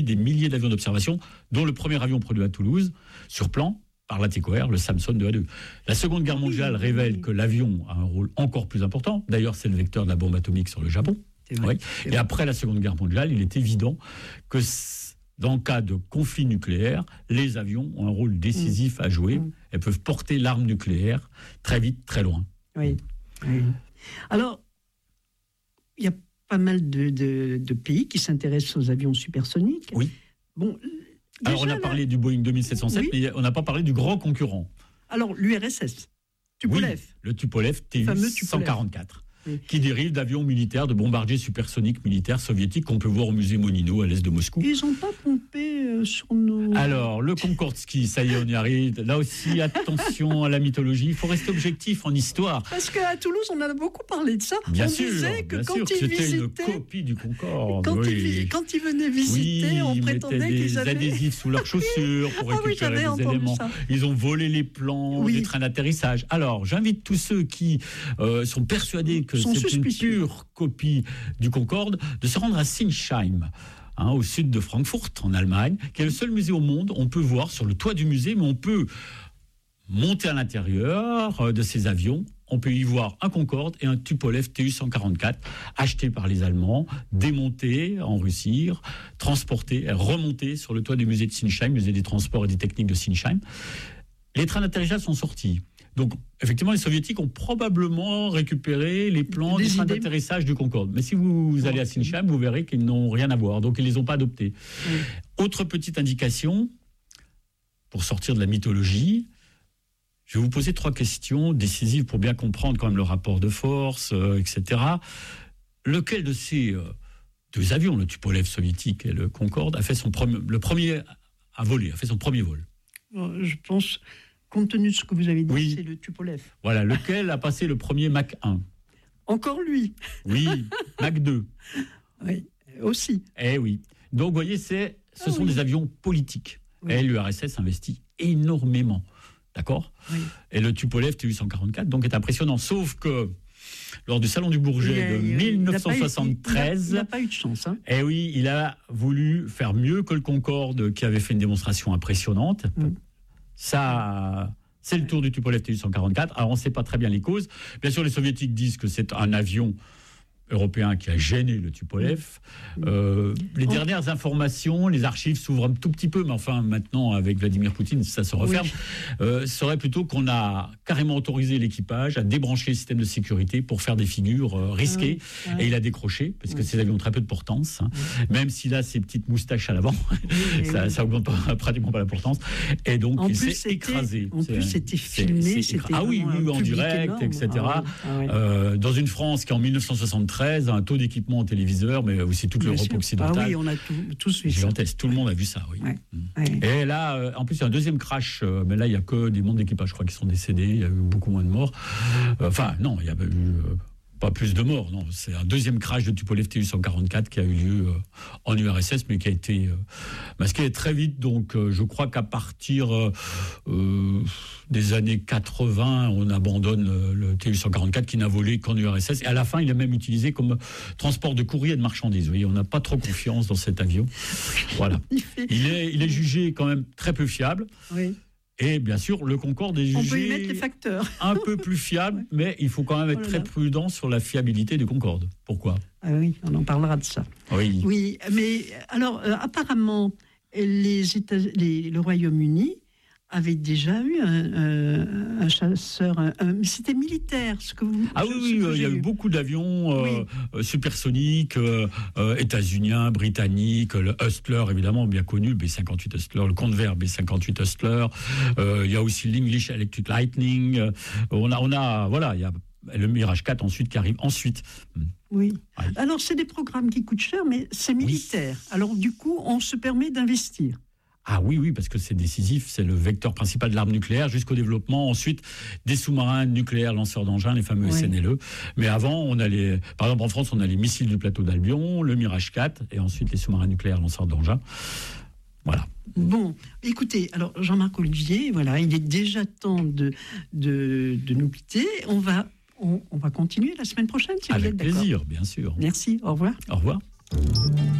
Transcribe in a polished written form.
des milliers d'avions d'observation, dont le premier avion produit à Toulouse, sur plan, par la TCOR, le Samson 2A2. La Seconde Guerre mondiale révèle que l'avion a un rôle encore plus important. D'ailleurs, c'est le vecteur de la bombe atomique sur le Japon. Oui. Et après la Seconde Guerre mondiale, il est évident que dans le cas de conflit nucléaire, les avions ont un rôle décisif à jouer. Elles peuvent porter l'arme nucléaire très vite, très loin. Oui. Alors, il y a pas mal de pays qui s'intéressent aux avions supersoniques. Oui. Bon, alors, on a parlé du Boeing 2707, mais on n'a pas parlé du grand concurrent. Alors, l'URSS, Tupolev. Oui, le Tupolev Tu-144. Qui dérive d'avions militaires, de bombardiers supersoniques militaires soviétiques qu'on peut voir au musée Monino à l'est de Moscou. Ils n'ont pas pompé sur nos... Alors, le Concorde-Ski, ça y est, on y arrive. Là aussi, attention à la mythologie. Il faut rester objectif en histoire. Parce qu'à Toulouse, on a beaucoup parlé de ça. Bien on sûr, disait que quand ils c'était visitaient... une copie du Concorde. Quand ils venaient visiter, on prétendait qu'ils avaient... des adhésifs sous leurs chaussures pour récupérer des éléments. Ça. Ils ont volé les plans des trains d'atterrissage. Alors, j'invite tous ceux qui sont persuadés que c'est une pure copie du Concorde, de se rendre à Sinsheim, au sud de Francfort, en Allemagne, qui est le seul musée au monde. On peut voir sur le toit du musée, mais on peut monter à l'intérieur de ces avions. On peut y voir un Concorde et un Tupolev Tu-144, achetés par les Allemands, démontés en Russie, transportés, remontés sur le toit du musée de Sinsheim, musée des transports et des techniques de Sinsheim. Les trains d'atterrissage sont sortis. Donc, effectivement, les Soviétiques ont probablement récupéré les plans des trains d'atterrissage du Concorde. Mais si vous allez à Sinsheim, vous verrez qu'ils n'ont rien à voir. Donc, ils ne les ont pas adoptés. Autre petite indication, pour sortir de la mythologie, je vais vous poser 3 questions décisives pour bien comprendre quand même le rapport de force, etc. Lequel de ces 2 avions, le Tupolev soviétique et le Concorde, a fait son premier vol? Je pense... Compte tenu de ce que vous avez dit, oui. C'est le Tupolev. Voilà, lequel a passé le premier Mach 1? Encore lui. Oui, Mach 2. Oui, aussi. Eh oui. Donc, vous voyez, ce sont des avions politiques. Oui. Et l'URSS investit énormément. D'accord? Oui. Et le Tupolev Tu-144, donc, est impressionnant. Sauf que, lors du Salon du Bourget de 1973... Il n'a pas eu de chance. Eh oui, il a voulu faire mieux que le Concorde, qui avait fait une démonstration impressionnante. Ça, c'est le tour du Tupolev Tu-144. Alors, on ne sait pas très bien les causes. Bien sûr, les Soviétiques disent que c'est un avion européen qui a gêné le Tupolev. Les dernières informations, les archives s'ouvrent un tout petit peu, mais enfin, maintenant, avec Vladimir Poutine, ça se referme. Serait plutôt qu'on a carrément autorisé l'équipage à débrancher le système de sécurité pour faire des figures risquées. Et il a décroché, parce que ces avions ont très peu de portance. Même s'il a ses petites moustaches à l'avant, ça augmente pratiquement pas la portance. Et donc, il s'est écrasé. En plus, c'était filmé. Ah oui, en direct, énorme, etc. Dans une France qui, en 1973, a un taux d'équipement en téléviseur, mais aussi toute l'Europe occidentale. Ah oui, on a tous vu ça. Gigantesque, tout le monde a vu ça, oui. Et là, en plus, il y a un deuxième crash, mais là, il n'y a que des membres d'équipage, je crois, qui sont décédés, il y a eu beaucoup moins de morts. Enfin, non, il n'y a pas eu... pas plus de morts, non. C'est un deuxième crash de Tupolev Tu-144 qui a eu lieu en URSS, mais qui a été masqué très vite. Donc, je crois qu'à partir des années 80, on abandonne le Tu-144 qui n'a volé qu'en URSS. Et à la fin, il est même utilisé comme transport de courrier et de marchandises. Vous voyez, on n'a pas trop confiance dans cet avion. Voilà. Il est jugé quand même très peu fiable. Oui. Et bien sûr, le Concorde est jugé on peut y mettre les facteurs. Un peu plus fiable, mais il faut quand même être très prudent sur la fiabilité du Concorde. Pourquoi? Ah oui, on en parlera de ça. Oui, mais alors, apparemment, le Royaume-Uni avait déjà eu un chasseur, c'était militaire, ce que vous... Ah oui, il y a eu beaucoup d'avions supersoniques, états-uniens, britanniques, le Hustler, évidemment, bien connu, le B-58 Hustler, le Convair B-58 Hustler, il y a aussi l'English Electric Lightning, voilà, il y a le Mirage 4 ensuite qui arrive ensuite. Oui. Alors, c'est des programmes qui coûtent cher, mais c'est militaire. Alors, du coup, on se permet d'investir. Ah oui, parce que c'est décisif, c'est le vecteur principal de l'arme nucléaire, jusqu'au développement ensuite des sous-marins nucléaires lanceurs d'engins, les fameux SNLE. Mais avant, par exemple en France, on a les missiles du plateau d'Albion, le Mirage 4, et ensuite les sous-marins nucléaires lanceurs d'engins. Voilà. Bon, écoutez, alors Jean-Marc Olivier, voilà, il est déjà temps de nous quitter. On va continuer la semaine prochaine, si vous êtes d'accord. Avec plaisir, bien sûr. Merci, au revoir. Au revoir.